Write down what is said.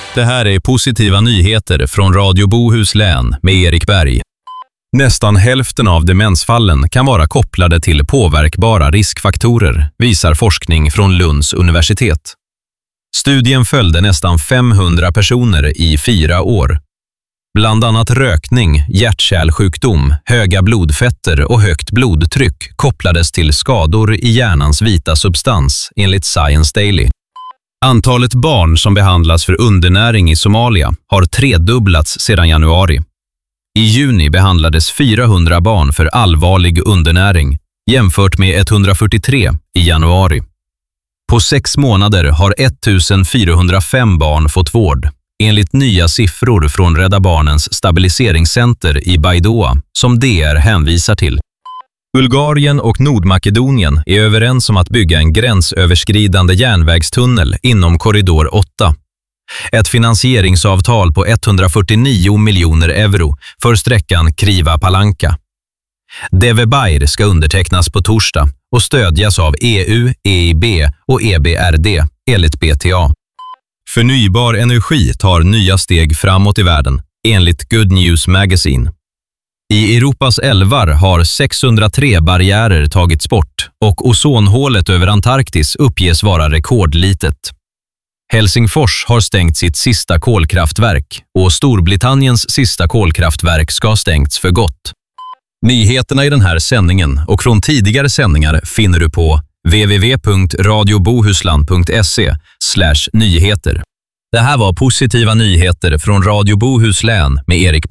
Det här är positiva nyheter från Radio Bohuslän med Erik Berg. Nästan hälften av demensfallen kan vara kopplade till påverkbara riskfaktorer, visar forskning från Lunds universitet. Studien följde nästan 500 personer i 4 år. Bland annat rökning, hjärt-kärlsjukdom, höga blodfetter och högt blodtryck kopplades till skador i hjärnans vita substans, enligt Science Daily. Antalet barn som behandlas för undernäring i Somalia har tredubblats sedan januari. I juni behandlades 400 barn för allvarlig undernäring, jämfört med 143 i januari. På 6 månader har 1405 barn fått vård, enligt nya siffror från Rädda Barnens stabiliseringscenter i Baidoa, som DR hänvisar till. Bulgarien och Nordmakedonien är överens om att bygga en gränsöverskridande järnvägstunnel inom korridor 8. Ett finansieringsavtal på 149 miljoner euro för sträckan Kriva-Palanka. Devebair ska undertecknas på torsdag och stödjas av EU, EIB och EBRD, enligt BTA. Förnybar energi tar nya steg framåt i världen, enligt Good News Magazine. I Europas älvar har 603 barriärer tagits bort och ozonhålet över Antarktis uppges vara rekordlitet. Helsingfors har stängt sitt sista kolkraftverk och Storbritanniens sista kolkraftverk ska stängts för gott. Nyheterna i den här sändningen och från tidigare sändningar finner du på www.radiobohuslan.se/nyheter. Det här var positiva nyheter från Radio Bohuslän med Erik Berg.